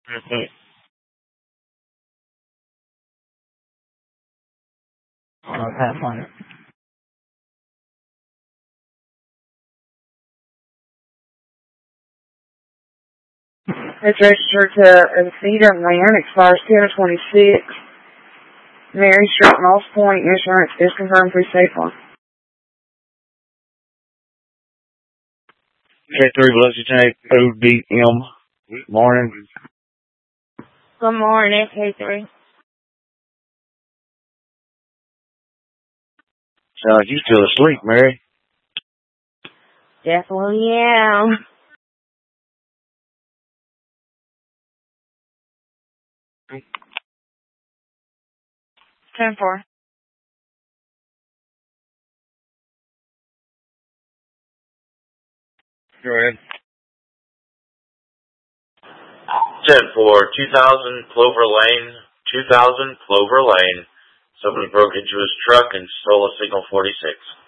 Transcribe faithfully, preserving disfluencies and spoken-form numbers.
Mhm. Oh, Pathfinder. It's registered to a Cedar Land, expires ten twenty-six. Mary Street, Moss Point, insurance is confirmed through State Farm. K three Biloxi Tank, O D M. Morning. Good morning, K three. Sound like you still asleep, Mary. Definitely am. ten four. Go ahead. ten four, two thousand Clover Lane, two thousand Clover Lane. Somebody broke into his truck and stole a Signal forty-six.